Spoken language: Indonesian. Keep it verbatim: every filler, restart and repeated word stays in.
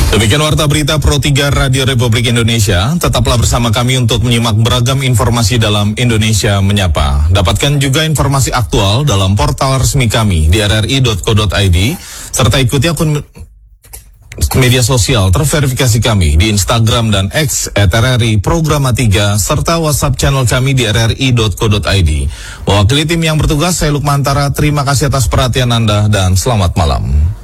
Demikian warta berita Pro tiga Radio Republik Indonesia. Tetaplah bersama kami untuk menyimak beragam informasi dalam Indonesia Menyapa. Dapatkan juga informasi aktual dalam portal resmi kami di r r i dot co dot i d serta ikuti akun media sosial terverifikasi kami di Instagram dan X et r r i Programa tiga serta WhatsApp channel kami di r r i dot co dot i d. Mewakili tim yang bertugas, saya Lukmantara. Terima kasih atas perhatian Anda dan selamat malam.